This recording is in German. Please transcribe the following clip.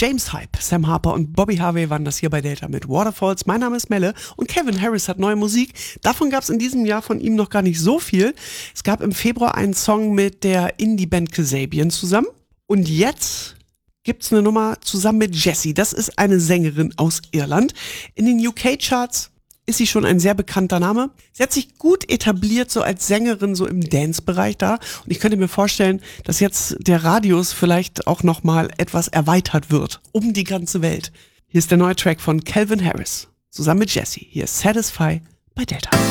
James Hype, Sam Harper und Bobby Harvey waren das hier bei Delta mit Waterfalls. Mein Name ist Melle und Calvin Harris hat neue Musik. Davon gab es in diesem Jahr von ihm noch gar nicht so viel. Es gab im Februar einen Song mit der Indie-Band Kasabian zusammen. Und jetzt gibt's eine Nummer zusammen mit Jessie. Das ist eine Sängerin aus Irland. In den UK-Charts ist sie schon ein sehr bekannter Name. Sie hat sich gut etabliert, so als Sängerin, so im Dance-Bereich da. Und ich könnte mir vorstellen, dass jetzt der Radius vielleicht auch nochmal etwas erweitert wird. Um die ganze Welt. Hier ist der neue Track von Calvin Harris. Zusammen mit Jessie. Hier ist Satisfy bei Delta.